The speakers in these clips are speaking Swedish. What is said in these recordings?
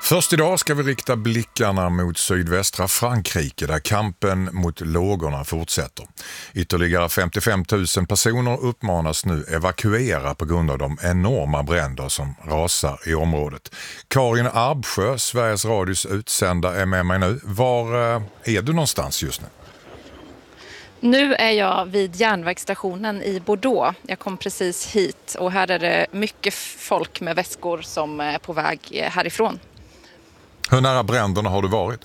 Först idag ska vi rikta blickarna mot sydvästra Frankrike där kampen mot lågorna fortsätter. Ytterligare 55 000 personer uppmanas nu evakuera på grund av de enorma bränder som rasar i området. Karin Arbsjö, Sveriges Radios utsända, är med mig nu. Var är du någonstans just nu? Nu är jag vid järnvägsstationen i Bordeaux. Jag kom precis hit och här är det mycket folk med väskor som är på väg härifrån. Hur nära bränderna har du varit?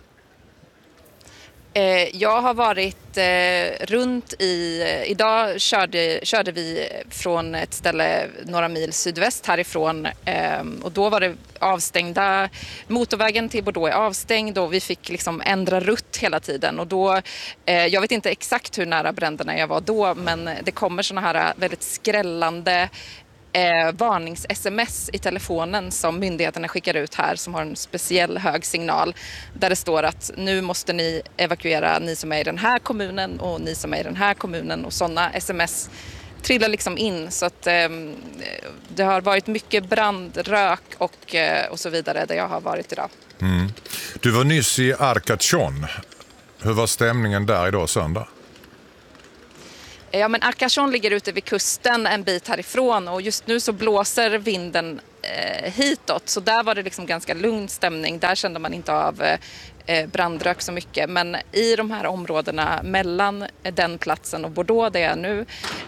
Jag har varit runt idag körde vi från ett ställe några mil sydväst härifrån och då var det avstängda, motorvägen till Bordeaux är avstängd och vi fick liksom ändra rutt hela tiden och då, jag vet inte exakt hur nära bränderna jag var då, men det kommer såna här väldigt skrällande varnings-sms i telefonen som myndigheterna skickar ut här som har en speciell hög signal där det står att nu måste ni evakuera, ni som är i den här kommunen och ni som är i den här kommunen, och sådana sms trillar liksom in, så att det har varit mycket brandrök och så vidare där jag har varit idag. Du var nyss i Arcachon. Hur var stämningen där idag söndag? Ja, men Arcachon ligger ute vid kusten en bit härifrån och just nu så blåser vinden hitåt, så där var det liksom ganska lugn stämning. Där kände man inte av brandrök så mycket, men i de här områdena mellan den platsen och Bordeaux där jag är nu,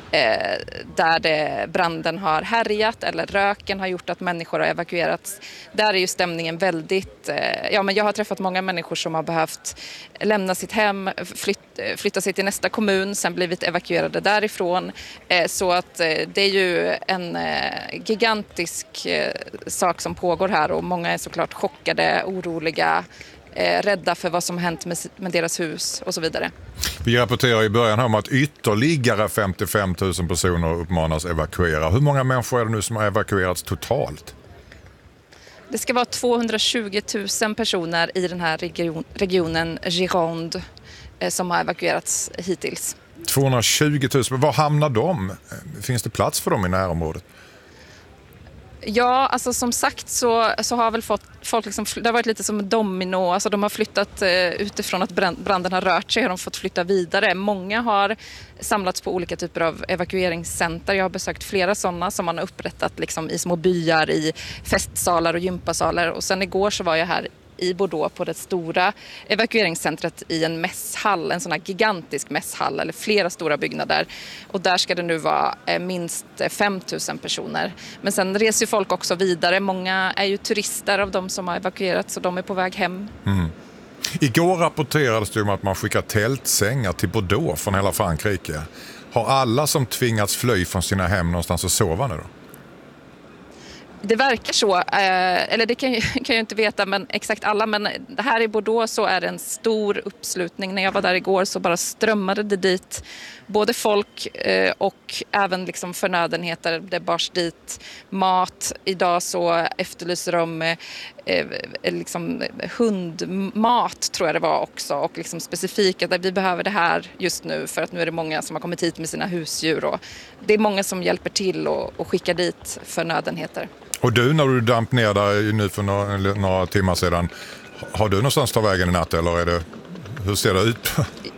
där branden har härjat eller röken har gjort att människor har evakuerats, där är ju stämningen väldigt, men jag har träffat många människor som har behövt lämna sitt hem, flytta sig till nästa kommun, sen blivit evakuerade därifrån, så att det är ju en gigantisk sak som pågår här och många är såklart chockade, oroliga, rädda för vad som hänt med deras hus och så vidare. Vi rapporterar i början om att ytterligare 55 000 personer uppmanas evakuera. Hur många människor är det nu som har evakuerats totalt? Det ska vara 220 000 personer i den här regionen Gironde som har evakuerats hittills. 220 000, var hamnar de? Finns det plats för dem i närområdet? Ja, alltså som sagt så har väl folk liksom, det har varit lite som en domino, alltså de har flyttat utifrån att branden har rört sig, har de fått flytta vidare. Många har samlats på olika typer av evakueringscenter. Jag har besökt flera sådana som man har upprättat liksom i små byar, i festsalar och gympasalar, och sen igår så var jag här i Bordeaux på det stora evakueringscentret i en mässhall, en sån här gigantisk mässhall eller flera stora byggnader, och där ska det nu vara minst 5 000 personer. Men sen reser ju folk också vidare, många är ju turister av de som har evakuerats så de är på väg hem. Igår rapporterades det om att man skickar tältsängar till Bordeaux från hela Frankrike. Har alla som tvingats fly från sina hem någonstans att sova nu då? Det verkar så, eller det kan jag inte veta, men exakt alla, men här i Bordeaux så är det en stor uppslutning. När jag var där igår så bara strömmade det dit både folk och även liksom förnödenheter. Det bars dit mat. Idag så efterlyser de liksom hundmat, tror jag det var också, och liksom specifika att vi behöver det här just nu för att nu är det många som har kommit hit med sina husdjur och det är många som hjälper till och skickar dit förnödenheter. Och du, när du damp ner där nu för några timmar sedan, har du någonstans ta vägen i natt eller hur ser det ut?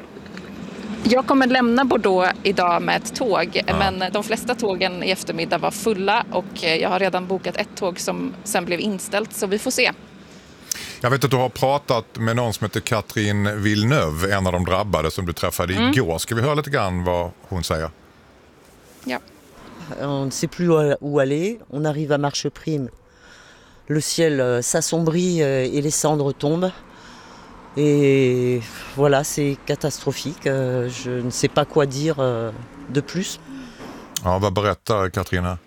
Jag kommer lämna Bordeaux idag med ett tåg, men de flesta tågen i eftermiddag var fulla och jag har redan bokat ett tåg som sen blev inställt, så vi får se. Jag vet att du har pratat med någon som heter Catherine Villeneuve, en av de drabbade som du träffade igår. Ska vi höra lite grann vad hon säger? Ja. On ne sait plus où aller, on arrive à Marche Prime. Le ciel s'assombrit et les cendres tombent. Et voilà, c'est catastrophique. Je ne sais pas quoi dire de plus. Ja, vad berättar Katrina?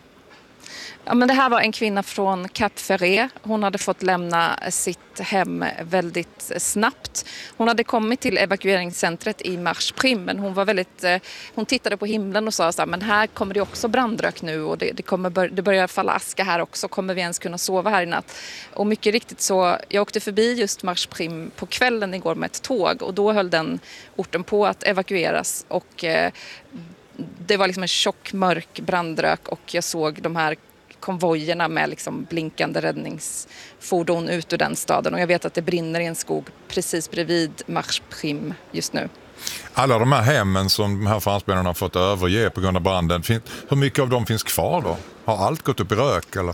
Ja, men det här var en kvinna från Cap Ferret. Hon hade fått lämna sitt hem väldigt snabbt. Hon hade kommit till evakueringscentret i Marche Prime, men hon tittade på himlen och sa så här, men här kommer det också brandrök nu och det börjar falla aska här också. Kommer vi ens kunna sova här i natt? Och mycket riktigt så, jag åkte förbi just Marche Prime på kvällen igår med ett tåg och då höll den orten på att evakueras och det var liksom en tjock mörk brandrök och jag såg de här konvojerna med liksom blinkande räddningsfordon ut ur den staden. Och jag vet att det brinner i en skog precis bredvid Marche Prime just nu. Alla de här hemmen som de här fransmännen har fått överge på grund av branden, hur mycket av dem finns kvar då? Har allt gått upp i rök eller?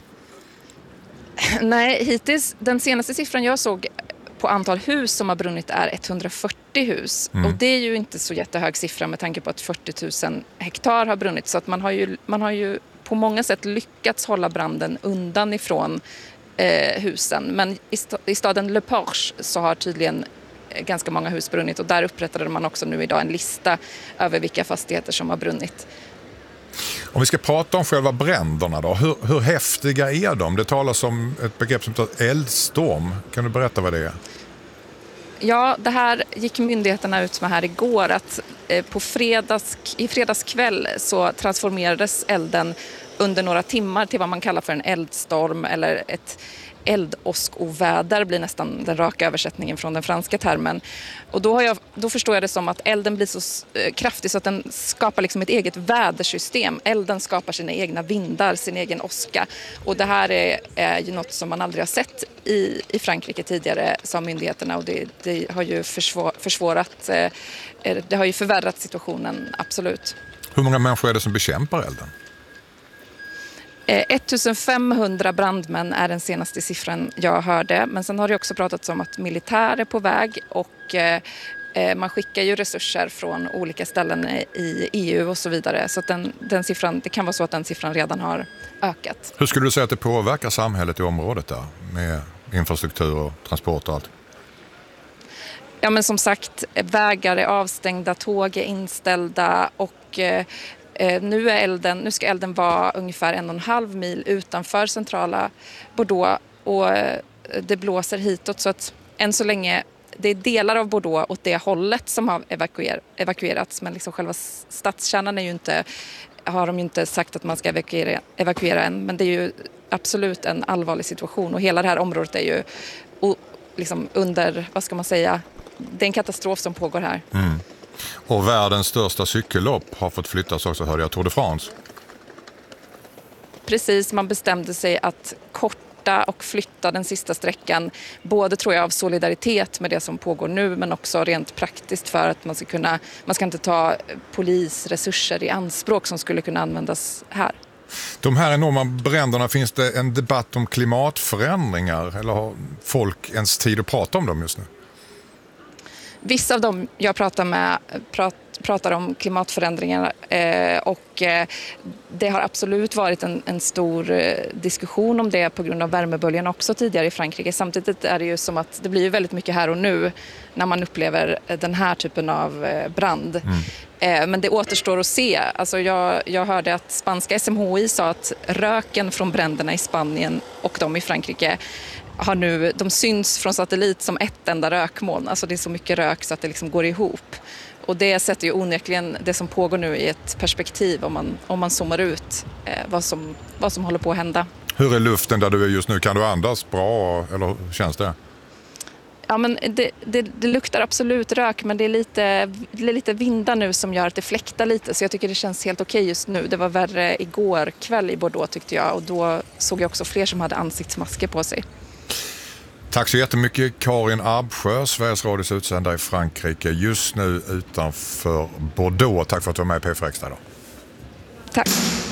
Nej, hittills, den senaste siffran jag såg på antal hus som har brunnit är 140 hus. Och det är ju inte så jättehög siffra med tanke på att 40 000 hektar har brunnit. Så att man har ju på många sätt lyckats hålla branden undan ifrån husen. Men i staden Le Porche så har tydligen ganska många hus brunnit. Och där upprättade man också nu idag en lista över vilka fastigheter som har brunnit. Om vi ska prata om själva bränderna då, hur häftiga är de? Det talas om ett begrepp som heter eldstorm. Kan du berätta vad det är? Ja, det här gick myndigheterna ut med här igår att i fredagskväll så transformerades elden under några timmar till vad man kallar för en eldstorm eller ett eldåskoväder blir nästan den raka översättningen från den franska termen. Och då förstår jag det som att elden blir så kraftig så att den skapar liksom ett eget vädersystem. Elden skapar sina egna vindar, sin egen åska. Och det här är ju något som man aldrig har sett i Frankrike tidigare, sa myndigheterna. Och det har ju försvårat, det har ju förvärrat situationen, absolut. Hur många människor är det som bekämpar elden? 1500 brandmän är den senaste siffran jag hörde. Men sen har det också pratats om att militär är på väg och man skickar ju resurser från olika ställen i EU och så vidare. Så att den siffran, det kan vara så att den siffran redan har ökat. Hur skulle du säga att det påverkar samhället i området där med infrastruktur och transport och allt? Ja, men som sagt, vägar är avstängda, tåg är inställda och nu ska elden vara ungefär 1,5 mil utanför centrala Bordeaux och det blåser hitåt så att än så länge det är delar av Bordeaux åt det hållet som har evakuerats men liksom själva stadskärnan har de ju inte sagt att man ska evakuera än, men det är ju absolut en allvarlig situation och hela det här området är ju liksom under, vad ska man säga, det är en katastrof som pågår här. Och världens största cykellopp har fått flyttas också, hörde jag, Tour de France. Precis, man bestämde sig att korta och flytta den sista sträckan. Både tror jag av solidaritet med det som pågår nu men också rent praktiskt för att man ska inte ta polisresurser i anspråk som skulle kunna användas här. De här enorma bränderna, finns det en debatt om klimatförändringar eller har folk ens tid att prata om dem just nu? Vissa av dem jag pratar med pratar om klimatförändringar och det har absolut varit en stor diskussion om det på grund av värmeböljan också tidigare i Frankrike. Samtidigt är det ju som att det blir väldigt mycket här och nu när man upplever den här typen av brand. Men det återstår att se. Alltså jag hörde att spanska SMHI sa att röken från bränderna i Spanien och de i Frankrike de syns från satellit som ett enda rökmoln. Alltså det är så mycket rök så att det liksom går ihop. Och det sätter ju onekligen det som pågår nu i ett perspektiv om man zoomar ut vad som håller på att hända. Hur är luften där du är just nu? Kan du andas bra eller hur känns det? Ja, men det luktar absolut rök men det är lite vindar nu som gör att det fläktar lite så jag tycker det känns helt okej just nu. Det var värre igår kväll i Bordeaux tyckte jag och då såg jag också fler som hade ansiktsmasker på sig. Tack så jättemycket Karin Arbsjö, Sveriges Radios utsända i Frankrike just nu utanför Bordeaux. Tack för att du var med i P4 Extra då. Tack.